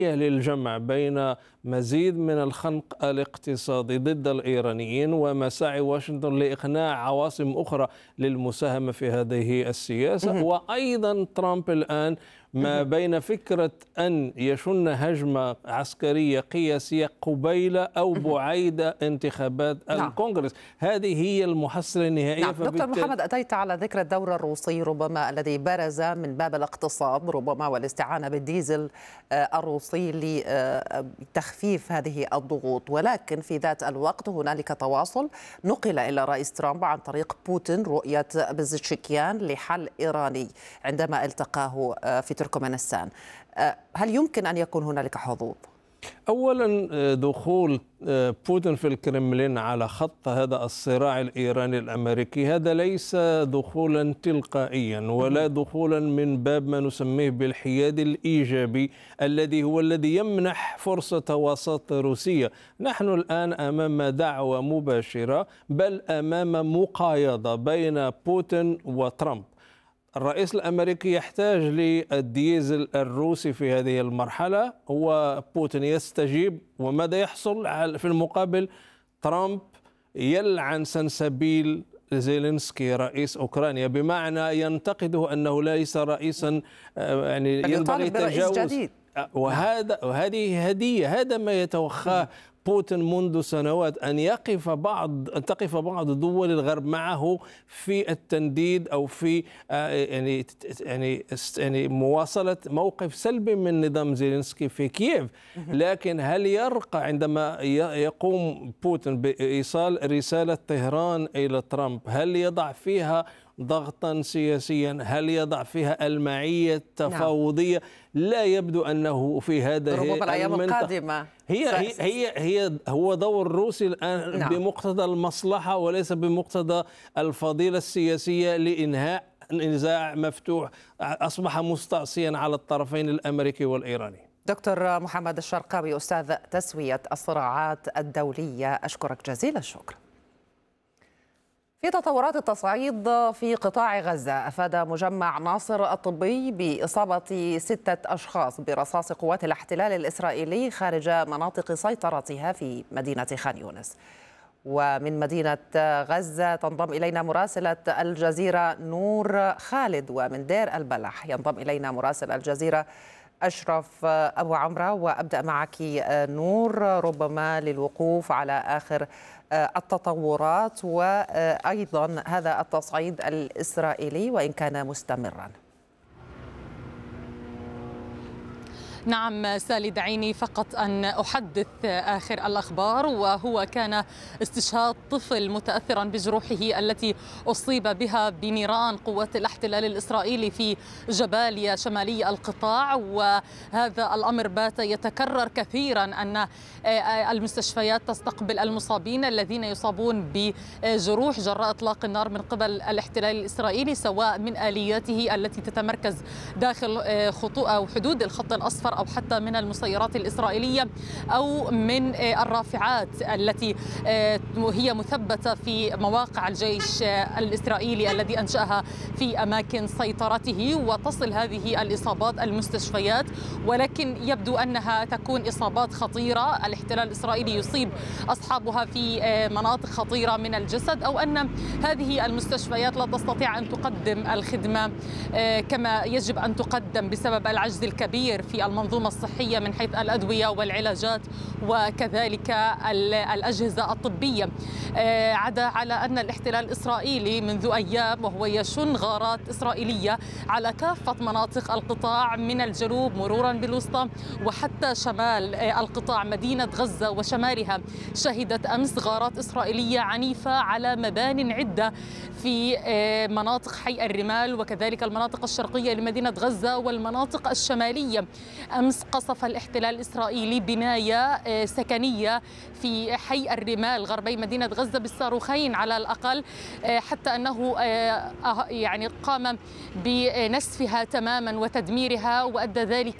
للجمع بين مزيد من الخنق الاقتصادي ضد الإيرانيين ومساعي واشنطن لإقناع عواصم أخرى للمساهمة في هذه السياسة. وأيضا ترامب الآن ما بين فكرة أن يشن هجمة عسكرية قياسية قبيل أو بعيد انتخابات الكونغرس. هذه هي المحصلة النهائية. دكتور محمد، أتيت على ذكر الدور الروسي ربما الذي برز من باب الاقتصاد ربما والاستعانة بالديزل الروسي لتخفيف هذه الضغوط، ولكن في ذات الوقت هنالك تواصل نقل إلى رئيس ترامب عن طريق بوتين رؤية بزشكيان لحل إيراني عندما التقاه في تركمانستان. هل يمكن أن يكون هنالك حظوظ؟ أولا، دخول بوتين في الكرملين على خط هذا الصراع الإيراني الأمريكي هذا ليس دخولا تلقائيا ولا دخولا من باب ما نسميه بالحياد الإيجابي الذي هو الذي يمنح فرصة وساطة روسية. نحن الآن أمام دعوة مباشرة، بل أمام مقايضة بين بوتين وترامب. الرئيس الأمريكي يحتاج للديزل الروسي في هذه المرحلة، وبوتين يستجيب. وماذا يحصل في المقابل؟ ترامب يلعن سنسبيل زيلينسكي رئيس أوكرانيا، بمعنى ينتقده أنه ليس رئيسا يعني ينبغي تجاوز. وهذه هدية، هذا ما يتوخاه بوتين منذ سنوات، أن تقف بعض دول الغرب معه في التنديد أو في يعني مواصلة موقف سلبي من نظام زيلينسكي في كييف. لكن هل يرقى عندما يقوم بوتين بإيصال رسالة طهران إلى ترامب؟ هل يضع فيها ضغطا سياسيا؟ هل يضع فيها المعية التفاوضية؟ لا يبدو أنه في هذا ربما الأيام القادمة هو دور الروسي الآن بمقتضى المصلحة وليس بمقتضى الفضيلة السياسية لإنهاء نزاع مفتوح أصبح مستعصيا على الطرفين الأمريكي والإيراني. دكتور محمد الشرقاوي، أستاذ تسوية الصراعات الدولية، أشكرك جزيل الشكر. في تطورات التصعيد في قطاع غزة، أفاد مجمع ناصر الطبي بإصابة 6 أشخاص برصاص قوات الاحتلال الإسرائيلي خارج مناطق سيطرتها في مدينة خان يونس. ومن مدينة غزة تنضم إلينا مراسلة الجزيرة نور خالد، ومن دير البلح ينضم إلينا مراسل الجزيرة أشرف أبو عمرة. وأبدأ معك نور، ربما للوقوف على آخر التطورات وأيضا هذا التصعيد الإسرائيلي وإن كان مستمرا. نعم سالي، دعيني فقط أن أحدث آخر الأخبار، وهو كان استشهاد طفل متأثرا بجروحه التي أصيب بها بنيران قوات الاحتلال الإسرائيلي في جباليا شمالي القطاع. وهذا الأمر بات يتكرر كثيرا، أن المستشفيات تستقبل المصابين الذين يصابون بجروح جراء إطلاق النار من قبل الاحتلال الإسرائيلي، سواء من آلياته التي تتمركز داخل خطوط أو حدود الخط الأصفر، أو حتى من المسيرات الإسرائيلية، أو من الرافعات التي هي مثبتة في مواقع الجيش الإسرائيلي الذي أنشأها في أماكن سيطرته. وتصل هذه الإصابات المستشفيات، ولكن يبدو أنها تكون إصابات خطيرة. الاحتلال الإسرائيلي يصيب أصحابها في مناطق خطيرة من الجسد، أو أن هذه المستشفيات لا تستطيع أن تقدم الخدمة كما يجب أن تقدم بسبب العجز الكبير في المنظومة الصحية من حيث الأدوية والعلاجات وكذلك الأجهزة الطبية. عدا على أن الاحتلال الإسرائيلي منذ أيام وهو يشن غارات إسرائيلية على كافة مناطق القطاع من الجنوب مرورا بالوسطى وحتى شمال القطاع. مدينة غزة وشمالها شهدت أمس غارات إسرائيلية عنيفة على مبان عدة في مناطق حي الرمال وكذلك المناطق الشرقية لمدينة غزة والمناطق الشمالية. أمس قصف الاحتلال الإسرائيلي بناية سكنية في حي الرمال غربي مدينة غزة بالصاروخين على الأقل، حتى أنه يعني قام بنسفها تماما وتدميرها، وأدى ذلك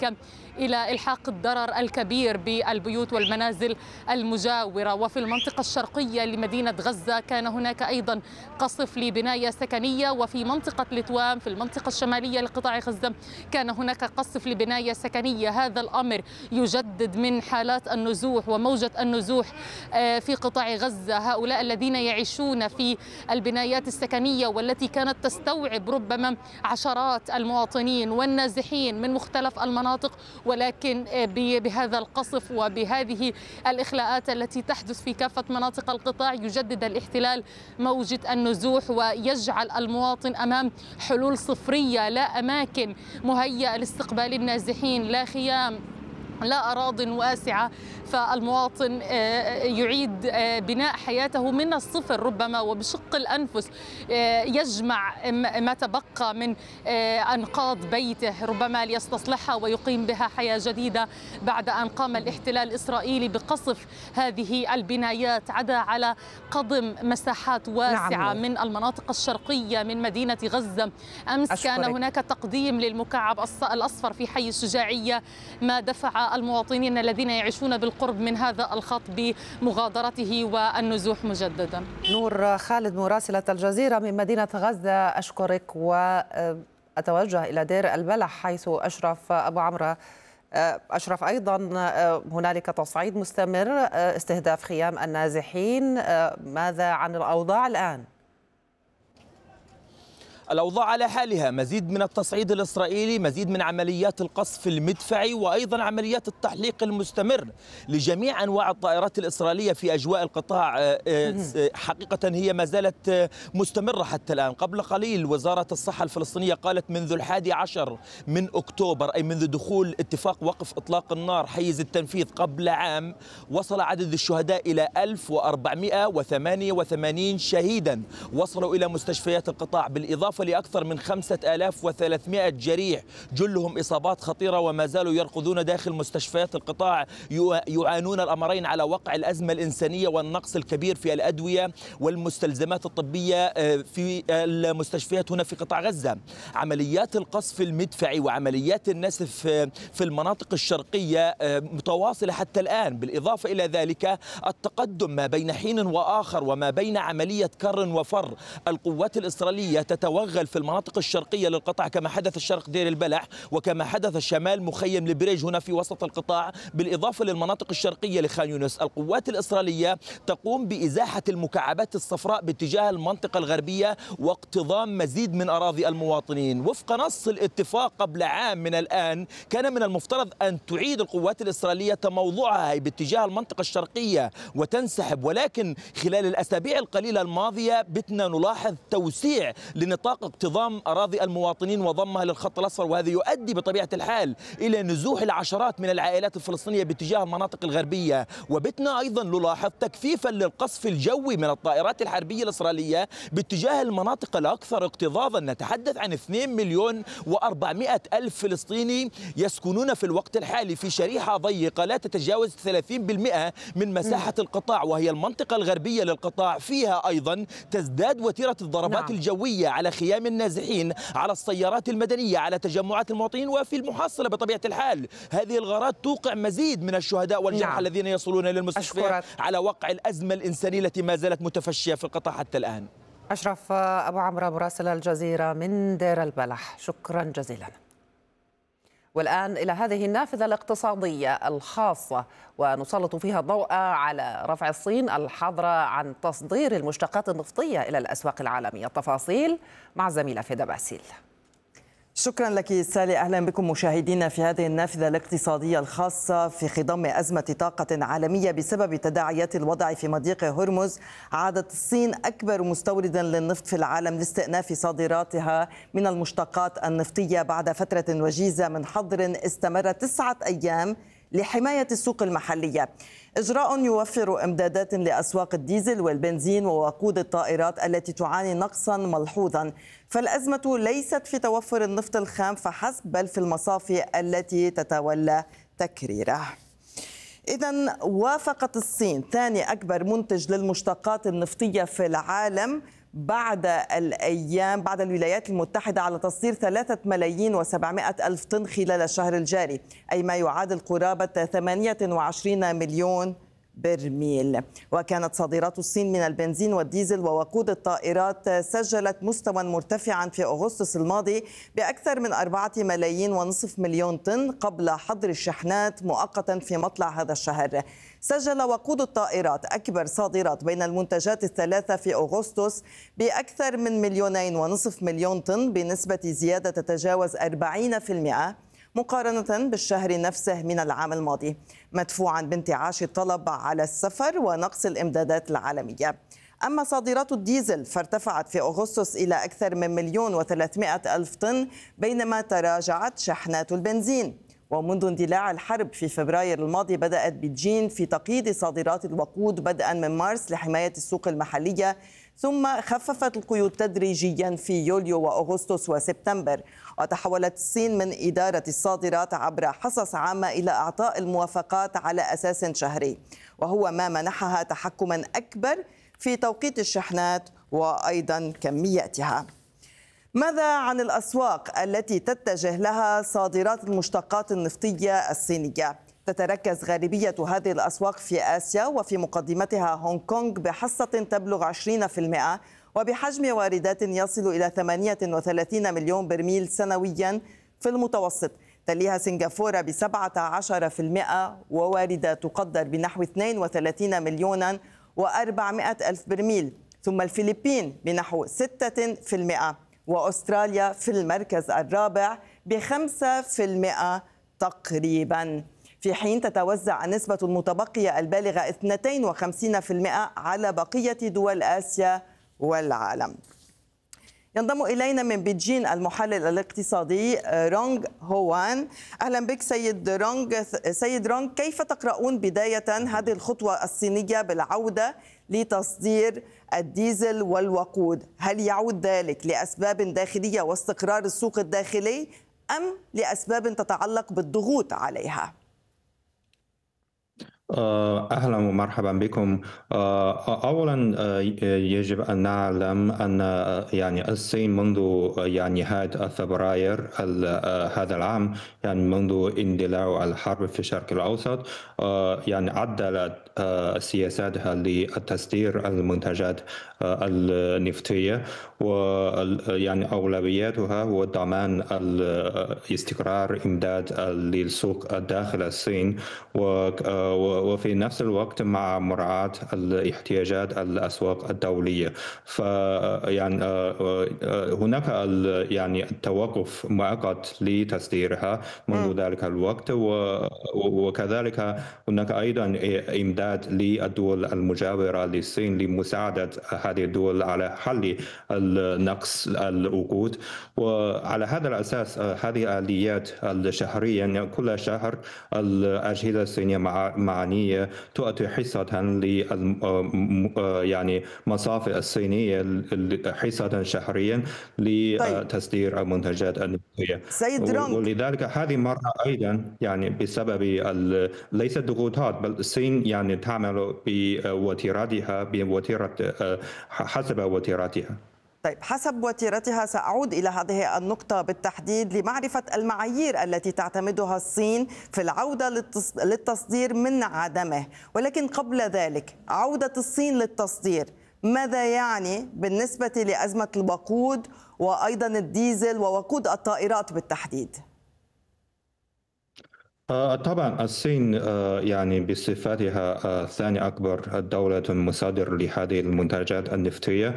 إلى إلحاق الضرر الكبير بالبيوت والمنازل المجاورة. وفي المنطقة الشرقية لمدينة غزة كان هناك أيضا قصف لبناية سكنية، وفي منطقة لتوام في المنطقة الشمالية لقطاع غزة كان هناك قصف لبناية سكنية. هذا الأمر يجدد من حالات النزوح وموجة النزوح في قطاع غزة. هؤلاء الذين يعيشون في البنايات السكنية والتي كانت تستوعب ربما عشرات المواطنين والنازحين من مختلف المناطق، ولكن بهذا القصف وبهذه الإخلاءات التي تحدث في كافة مناطق القطاع يجدد الاحتلال موجة النزوح ويجعل المواطن أمام حلول صفرية. لا أماكن مهيئة لاستقبال النازحين، لا خيام، لا أراضٍ واسعة، فالمواطن يعيد بناء حياته من الصفر ربما وبشق الأنفس، يجمع ما تبقى من أنقاض بيته ربما ليستصلحها ويقيم بها حياة جديدة بعد أن قام الاحتلال الإسرائيلي بقصف هذه البنايات. عدا على قضم مساحات واسعة من المناطق الشرقية من مدينة غزة. أمس كان هناك تقديم للمكعب الأصفر في حي الشجاعية، ما دفع المواطنين الذين يعيشون بالقرب من هذا الخط بمغادرته والنزوح مجددا. نور خالد مراسلة الجزيرة من مدينة غزة، أشكرك، وأتوجه إلى دير البلح حيث أشرف أبو عمرو. أشرف، أيضا هنالك تصعيد مستمر، استهداف خيام النازحين، ماذا عن الأوضاع الآن؟ الأوضاع على حالها، مزيد من التصعيد الإسرائيلي، مزيد من عمليات القصف المدفعي، وأيضا عمليات التحليق المستمر لجميع أنواع الطائرات الإسرائيلية في أجواء القطاع. حقيقة هي ما زالت مستمرة حتى الآن. قبل قليل وزارة الصحة الفلسطينية قالت منذ 11 من أكتوبر، أي منذ دخول اتفاق وقف إطلاق النار حيز التنفيذ قبل عام، وصل عدد الشهداء إلى 1488 شهيدا وصلوا إلى مستشفيات القطاع، بالإضافة لأكثر من 5300 جريح جلهم إصابات خطيرة وما زالوا يرقدون داخل مستشفيات القطاع، يعانون الأمرين على وقع الأزمة الإنسانية والنقص الكبير في الأدوية والمستلزمات الطبية في المستشفيات هنا في قطاع غزة. عمليات القصف المدفعي وعمليات النسف في المناطق الشرقية متواصلة حتى الآن، بالإضافة إلى ذلك التقدم ما بين حين وآخر وما بين عملية كر وفر. القوات الإسرائيلية تتوغل في المناطق الشرقية للقطاع كما حدث شرق دير البلح وكما حدث شمال مخيم البريج هنا في وسط القطاع، بالإضافة للمناطق الشرقية لخان يونس. القوات الإسرائيلية تقوم بإزاحة المكعبات الصفراء باتجاه المنطقة الغربية واقتضام مزيد من أراضي المواطنين. وفق نص الاتفاق قبل عام من الآن كان من المفترض أن تعيد القوات الإسرائيلية تموضعها باتجاه المنطقة الشرقية وتنسحب، ولكن خلال الأسابيع القليلة الماضية بتنا نلاحظ توسيع لنطاق اقتضام أراضي المواطنين وضمها للخط الأصفر، وهذا يؤدي بطبيعة الحال إلى نزوح العشرات من العائلات الفلسطينية باتجاه المناطق الغربية. وبتنا أيضا نلاحظ تكثيفا للقصف الجوي من الطائرات الحربية الإسرائيلية باتجاه المناطق الأكثر اكتظاظا. نتحدث عن 2,400,000 فلسطيني يسكنون في الوقت الحالي في شريحة ضيقة لا تتجاوز 30% من مساحة القطاع، وهي المنطقة الغربية للقطاع. فيها أيضا تزداد وتيرة الضربات الجوية على خيام النازحين، على السيارات المدنية، على تجمعات المواطنين، وفي المحصلة بطبيعة الحال هذه الغارات توقع مزيد من الشهداء والجرحى الذين يصلون للمستشفيات على وقع الأزمة الإنسانية التي ما زالت متفشية في القطاع حتى الآن. أشرف أبو عمرو مراسل الجزيرة من دير البلح، شكرا جزيلا. والآن إلى هذه النافذة الاقتصادية الخاصة، ونسلط فيها الضوء على رفع الصين الحظر عن تصدير المشتقات النفطية إلى الأسواق العالمية. التفاصيل مع الزميلة فدا باسيل. شكرا لك سالي. أهلا بكم مشاهدينا في هذه النافذة الاقتصادية الخاصة. في خضم أزمة طاقة عالمية بسبب تداعيات الوضع في مضيق هرمز، عادت الصين أكبر مستوردا للنفط في العالم لاستئناف صادراتها من المشتقات النفطية بعد فترة وجيزة من حظر استمر 9 أيام لحماية السوق المحلية. إجراء يوفر إمدادات لأسواق الديزل والبنزين ووقود الطائرات التي تعاني نقصا ملحوظا. فالأزمة ليست في توفر النفط الخام فحسب، بل في المصافي التي تتولى تكريره. إذن وافقت الصين ثاني أكبر منتج للمشتقات النفطية في العالم بعد الأيام بعد الولايات المتحدة على تصدير 3,700,000 طن خلال الشهر الجاري، أي ما يعادل قرابة 28 مليون برميل. وكانت صادرات الصين من البنزين والديزل ووقود الطائرات سجلت مستوى مرتفعا في أغسطس الماضي بأكثر من 4.5 مليون طن قبل حظر الشحنات مؤقتا في مطلع هذا الشهر. سجل وقود الطائرات أكبر صادرات بين المنتجات الثلاثة في أغسطس بأكثر من 2.5 مليون طن بنسبة زيادة تتجاوز 40% مقارنة بالشهر نفسه من العام الماضي، مدفوعا بانتعاش الطلب على السفر ونقص الإمدادات العالمية. أما صادرات الديزل فارتفعت في أغسطس إلى أكثر من 1,300,000 طن بينما تراجعت شحنات البنزين. ومنذ اندلاع الحرب في فبراير الماضي بدأت بيجين في تقييد صادرات الوقود بدءا من مارس لحماية السوق المحلية، ثم خففت القيود تدريجيا في يوليو وأغسطس وسبتمبر. وتحولت الصين من إدارة الصادرات عبر حصص عامة إلى إعطاء الموافقات على أساس شهري، وهو ما منحها تحكما أكبر في توقيت الشحنات وأيضا كمياتها. ماذا عن الأسواق التي تتجه لها صادرات المشتقات النفطية الصينية؟ تتركز غالبية هذه الأسواق في آسيا، وفي مقدمتها هونغ كونغ بحصة تبلغ 20% وبحجم واردات يصل إلى 38 مليون برميل سنويا في المتوسط. تليها سنغافورة ب17% وواردات تقدر بنحو 32 مليون و400 ألف برميل، ثم الفلبين بنحو 6%، وأستراليا في المركز الرابع ب5% تقريبا، في حين تتوزع النسبة المتبقية البالغة 52% على بقية دول آسيا والعالم. ينضم إلينا من بيجين المحلل الاقتصادي رونغ هوان. أهلا بك سيد رونغ. سيد رونغ، كيف تقرؤون بداية هذه الخطوة الصينية بالعودة لتصدير الديزل والوقود؟ هل يعود ذلك لأسباب داخلية واستقرار السوق الداخلي أم لأسباب تتعلق بالضغوط عليها؟ أهلا ومرحبا بكم. أولا يجب أن نعلم أن يعني الصين منذ نهاية فبراير هذا العام، منذ اندلاع الحرب في الشرق الأوسط، عدلت سياساتها لتصدير المنتجات النفطية، أولوياتها هو ضمان الاستقرار إمداد للسوق داخل الصين، وفي نفس الوقت مع مراعاة الاحتياجات الأسواق الدولية. هناك التوقف مؤقت لتصديرها منذ ذلك الوقت، وكذلك هناك أيضا إمداد للدول المجاورة للصين لمساعدة هذه الدول على حل نقص الوقود. وعلى هذا الأساس هذه الآليات الشهرية كل شهر الأجهزة الصينية معنية تعطي حصة للمصافي الصينية حصة شهريا لتصدير المنتجات النفطية. ولذلك هذه مرة أيضا بسبب ليس ضغوطات، بل الصين تعمل بوتيراتها حسب وتيرتها. طيب، حسب وتيرتها. سأعود إلى هذه النقطة بالتحديد لمعرفة المعايير التي تعتمدها الصين في العودة للتصدير من عدمه. ولكن قبل ذلك، عودة الصين للتصدير ماذا يعني بالنسبة لأزمة الوقود وأيضا الديزل ووقود الطائرات بالتحديد؟ طبعا الصين بصفتها ثاني أكبر دولة مصدر لهذه المنتجات النفطية،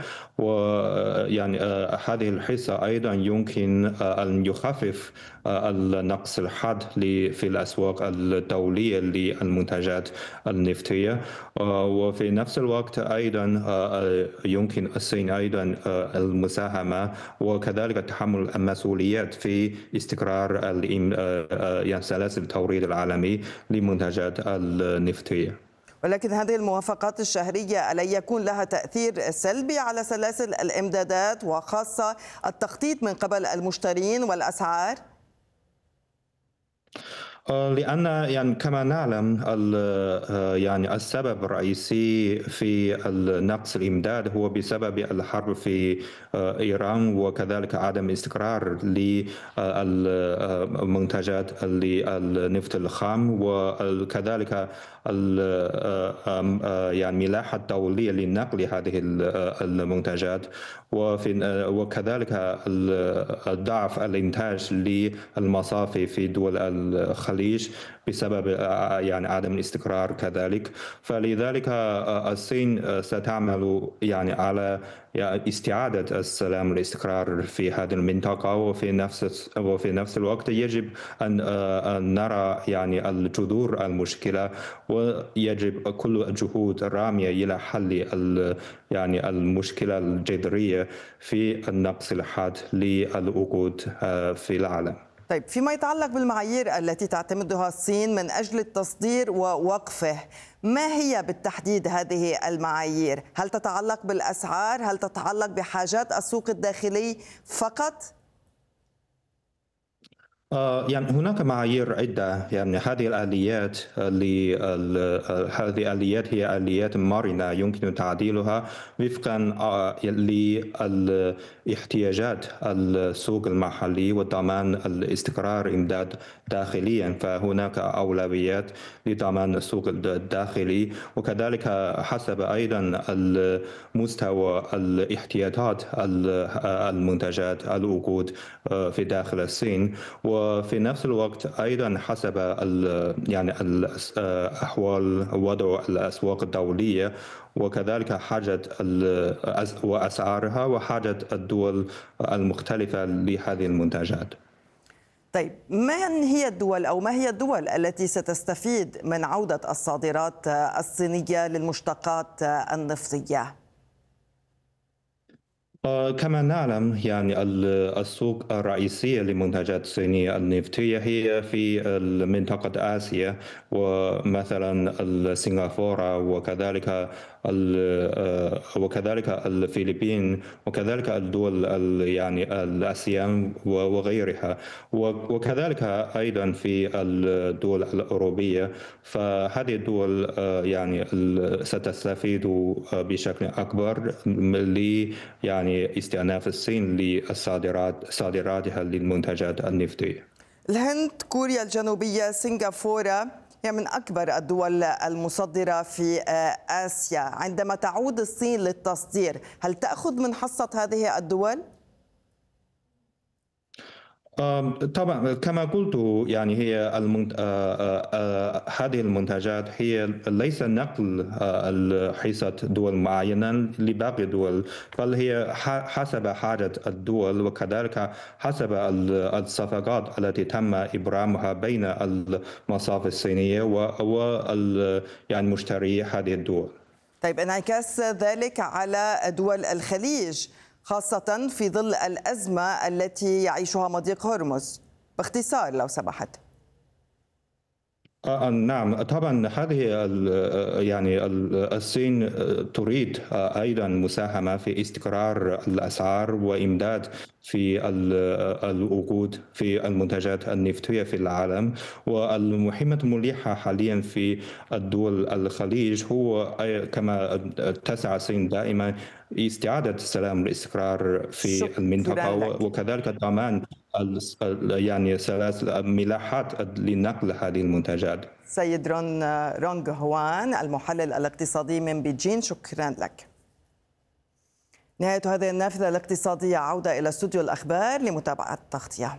هذه الحصة أيضا يمكن أن يخفف النقص الحاد في الأسواق الدولية للمنتجات النفطية. وفي نفس الوقت أيضا يمكن الصين أيضا المساهمة وكذلك تحمل المسؤوليات في استقرار سلاسل التوريد العالمي للمنتجات النفطية. ولكن هذه الموافقات الشهرية ألا يكون لها تأثير سلبي على سلاسل الإمدادات وخاصة التخطيط من قبل المشترين والأسعار؟ لأن يعني كما نعلم يعني السبب الرئيسي في نقص الإمداد هو بسبب الحرب في إيران، وكذلك عدم استقرار للمنتجات النفط الخام، وكذلك يعني ملاحة دولية لنقل هذه المنتجات، وكذلك ضعف الإنتاج للمصافي في دول الخليج بسبب يعني عدم الاستقرار كذلك. فلذلك الصين ستعمل يعني على استعادة السلام والاستقرار في هذه المنطقة، وفي نفس الوقت يجب أن نرى يعني الجذور المشكلة، ويجب كل الجهود الرامية إلى حل يعني المشكلة الجذرية في النقص الحاد للوقود في العالم. طيب، فيما يتعلق بالمعايير التي تعتمدها الصين من أجل التصدير ووقفه، ما هي بالتحديد هذه المعايير؟ هل تتعلق بالأسعار؟ هل تتعلق بحاجات السوق الداخلي فقط؟ يعني هناك معايير عدة. يعني هذه الآليات هي آليات مرنة يمكن تعديلها وفقا لاحتياجات السوق المحلي وضمان الاستقرار إمداد داخليا. فهناك أولويات لضمان السوق الداخلي، وكذلك حسب أيضا مستوى الاحتياجات المنتجات الوقود في داخل الصين، وفي نفس الوقت أيضا حسب يعني أحوال وضع الأسواق الدولية، وكذلك حاجة وأسعارها وحاجة الدول المختلفة لهذه المنتجات. طيب، ما هي الدول التي ستستفيد من عودة الصادرات الصينية للمشتقات النفطية؟ كما نعلم يعني السوق الرئيسية للمنتجات الصينية النفطية هي في منطقة آسيا، ومثلا سنغافورة، وكذلك الفلبين، وكذلك الدول يعني الآسيان وغيرها، وكذلك أيضا في الدول الأوروبية. فهذه الدول يعني ستستفيد بشكل أكبر يعني استئناف الصين صادراتها للمنتجات النفطية. الهند، كوريا الجنوبية، سنغافورة هي من أكبر الدول المصدرة في آسيا. عندما تعود الصين للتصدير، هل تأخذ من حصة هذه الدول؟ طبعا كما قلت يعني هي هذه المنتجات هي ليس نقل حصة دول معينة لباقي الدول، بل هي حسب حاجة الدول، وكذلك حسب الصفقات التي تم إبرامها بين المصافي الصينية يعني مشتري هذه الدول. طيب، انعكاس ذلك على دول الخليج خاصة في ظل الأزمة التي يعيشها مضيق هرمز، باختصار لو سمحت. نعم، طبعا هذه يعني الصين تريد أيضا مساهمة في استقرار الأسعار وإمداد في الوقود في المنتجات النفطية في العالم. والمهمة الملحة حاليا في الدول الخليج هو كما تسعى الصين دائما استعادة السلام والاستقرار في المنطقة، وكذلك ضمان يعني سلاسل ملاحات لنقل هذه المنتجات. سيد رونغ هوان، المحلل الاقتصادي من بيجين، شكرا لك. نهاية هذه النافذة الاقتصادية، عودة إلى استوديو الأخبار لمتابعة التغطية.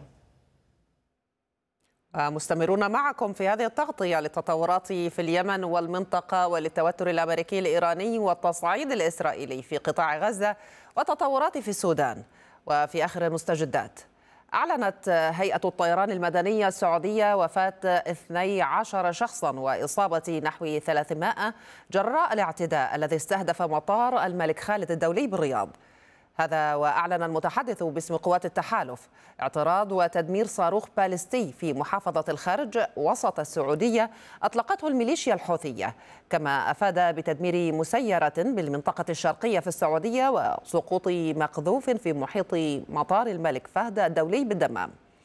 مستمرون معكم في هذه التغطية للتطورات في اليمن والمنطقة وللتوتر الأمريكي الإيراني والتصعيد الإسرائيلي في قطاع غزة وتطورات في السودان. وفي آخر المستجدات، أعلنت هيئة الطيران المدنية السعودية وفاة 12 شخصا وإصابة نحو 300 جراء الاعتداء الذي استهدف مطار الملك خالد الدولي بالرياض. هذا وأعلن المتحدث باسم قوات التحالف اعتراض وتدمير صاروخ باليستي في محافظة الخرج وسط السعودية أطلقته الميليشيا الحوثية، كما أفاد بتدمير مسيرة بالمنطقة الشرقية في السعودية وسقوط مقذوف في محيط مطار الملك فهد الدولي بالدمام.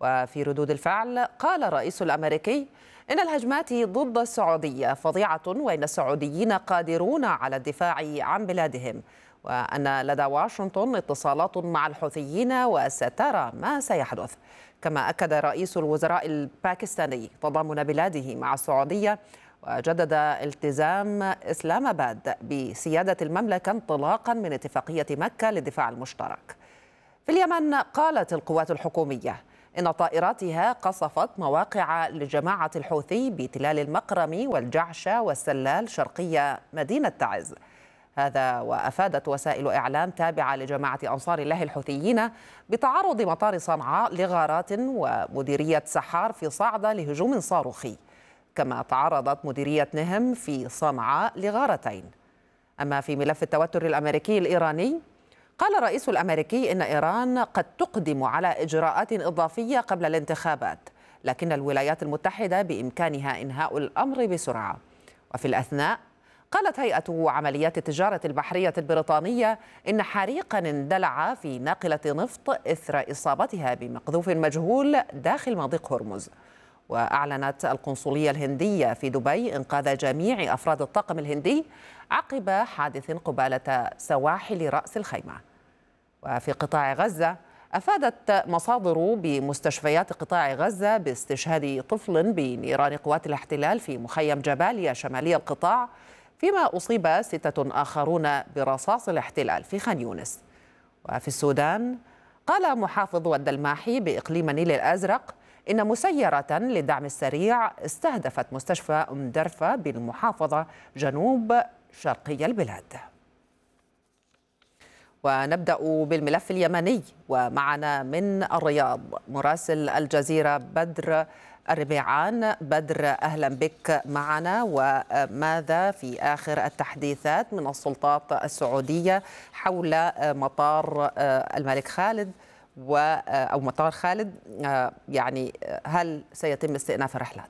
وفي ردود الفعل قال الرئيس الأمريكي إن الهجمات ضد السعودية فظيعة، وإن السعوديين قادرون على الدفاع عن بلادهم، وأن لدى واشنطن اتصالات مع الحوثيين وسترى ما سيحدث. كما أكد رئيس الوزراء الباكستاني تضامن بلاده مع السعودية، وجدد التزام إسلام آباد بسيادة المملكة انطلاقا من اتفاقية مكة للدفاع المشترك. في اليمن قالت القوات الحكومية إن طائراتها قصفت مواقع لجماعة الحوثي بتلال المقرم والجعشة والسلال شرقية مدينة تعز. هذا وأفادت وسائل إعلام تابعة لجماعة أنصار الله الحوثيين بتعرض مطار صنعاء لغارات ومديرية سحار في صعدة لهجوم صاروخي، كما تعرضت مديرية نهم في صنعاء لغارتين. أما في ملف التوتر الأمريكي الإيراني، قال الرئيس الأمريكي إن إيران قد تقدم على إجراءات إضافية قبل الانتخابات، لكن الولايات المتحدة بإمكانها إنهاء الأمر بسرعة. وفي الأثناء قالت هيئة عمليات التجارة البحرية البريطانية إن حريقا اندلع في ناقلة نفط إثر إصابتها بمقذوف مجهول داخل مضيق هرمز. وأعلنت القنصلية الهندية في دبي إنقاذ جميع أفراد الطاقم الهندي عقب حادث قبالة سواحل رأس الخيمة. وفي قطاع غزة، أفادت مصادر بمستشفيات قطاع غزة باستشهاد طفل بنيران قوات الاحتلال في مخيم جباليا شمالي القطاع، فيما أصيب 6 آخرون برصاص الاحتلال في خان يونس. وفي السودان، قال محافظ الدلماحي بإقليم النيل الأزرق إن مسيرة للدعم السريع استهدفت مستشفى أم درفة بالمحافظة جنوب شرقي البلاد. ونبدأ بالملف اليمني، ومعنا من الرياض مراسل الجزيرة بدر الربيعان. بدر، أهلا بك معنا. وماذا في آخر التحديثات من السلطات السعودية حول مطار الملك خالد أو مطار خالد؟ يعني هل سيتم استئناف الرحلات؟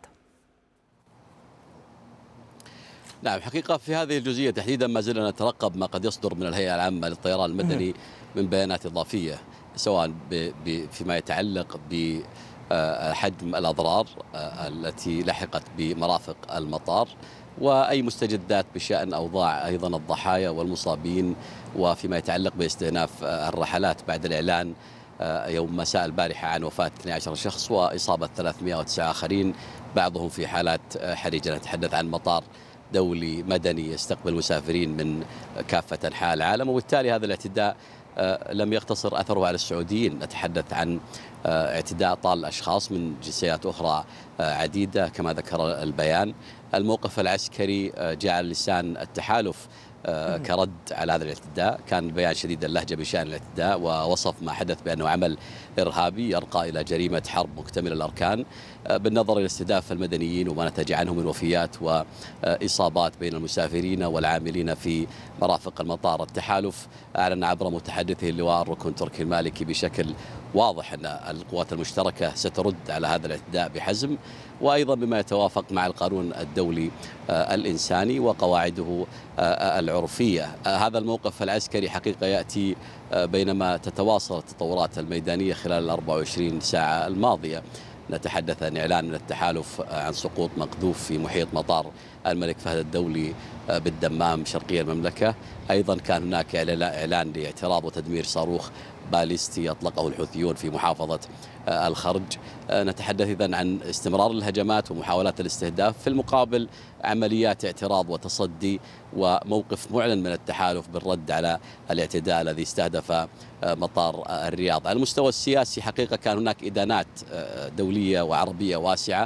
نعم، حقيقة في هذه الجزئية تحديدا ما زلنا نترقب ما قد يصدر من الهيئة العامة للطيران المدني من بيانات إضافية، سواء فيما يتعلق بحجم الأضرار التي لحقت بمرافق المطار، وأي مستجدات بشأن أوضاع أيضا الضحايا والمصابين، وفيما يتعلق باستئناف الرحلات بعد الإعلان يوم مساء البارحة عن وفاة 12 شخص وإصابة 309 آخرين، بعضهم في حالات حرجة. نتحدث عن مطار دولي مدني يستقبل مسافرين من كافة أنحاء العالم، وبالتالي هذا الاعتداء لم يقتصر أثره على السعوديين. نتحدث عن اعتداء طال أشخاص من جنسيات أخرى عديدة كما ذكر البيان. الموقف العسكري جعل لسان التحالف كرد على هذا الاعتداء. كان البيان شديد اللهجة بشأن الاعتداء، ووصف ما حدث بأنه عمل إرهابي يرقى إلى جريمة حرب مكتمل الأركان، بالنظر إلى استهداف المدنيين وما نتج عنه من وفيات وإصابات بين المسافرين والعاملين في مرافق المطار. التحالف أعلن عبر متحدثه اللواء الركن تركي المالكي بشكل واضح أن القوات المشتركة سترد على هذا الاعتداء بحزم، وأيضا بما يتوافق مع القانون الدولي الإنساني وقواعده العرفية. هذا الموقف العسكري حقيقة يأتي بينما تتواصل التطورات الميدانية خلال 24 ساعة الماضية. نتحدث عن إعلان من التحالف عن سقوط مقذوف في محيط مطار الملك فهد الدولي بالدمام شرقي المملكة. أيضا كان هناك إعلان لاعتراض وتدمير صاروخ باليستي أطلقه الحوثيون في محافظة الخرج. نتحدث إذن عن استمرار الهجمات ومحاولات الاستهداف، في المقابل عمليات اعتراض وتصدي وموقف معلن من التحالف بالرد على الاعتداء الذي استهدف مطار الرياض. على المستوى السياسي حقيقة كان هناك إدانات دولية وعربية واسعة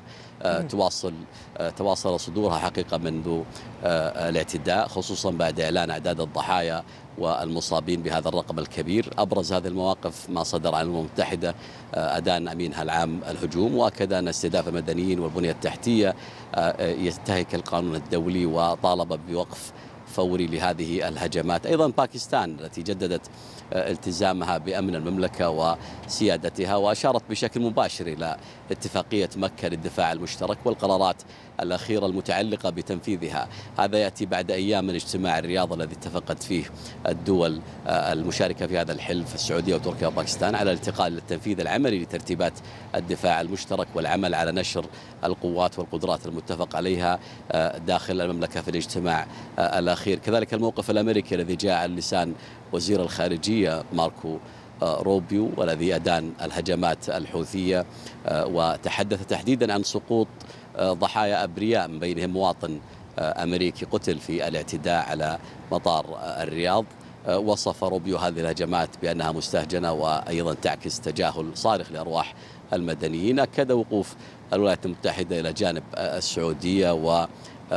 تواصل صدورها حقيقة منذ الاعتداء، خصوصا بعد إعلان أعداد الضحايا والمصابين بهذا الرقم الكبير. أبرز هذه المواقف ما صدر عن الأمم المتحدة أدان أمينها العام الهجوم، وأكد أن استهداف المدنيين والبنية التحتية ينتهك القانون الدولي، وطالب بوقف فوري لهذه الهجمات. أيضا باكستان التي جددت التزامها بأمن المملكة وسيادتها، وأشارت بشكل مباشر إلى اتفاقية مكة للدفاع المشترك والقرارات الأخيرة المتعلقة بتنفيذها. هذا يأتي بعد أيام من اجتماع الرياض الذي اتفقت فيه الدول المشاركة في هذا الحلف، السعودية وتركيا وباكستان، على الالتقاء للتنفيذ العملي لترتيبات الدفاع المشترك والعمل على نشر القوات والقدرات المتفق عليها داخل المملكة في الاجتماع الأخير. كذلك الموقف الأمريكي الذي جاء عن لسان وزير الخارجية ماركو روبيو، والذي أدان الهجمات الحوثية وتحدث تحديدا عن سقوط ضحايا أبرياء من بينهم مواطن أمريكي قتل في الاعتداء على مطار الرياض. وصف روبيو هذه الهجمات بأنها مستهجنة وأيضا تعكس تجاهل صارخ لأرواح المدنيين. أكد وقوف الولايات المتحدة إلى جانب السعودية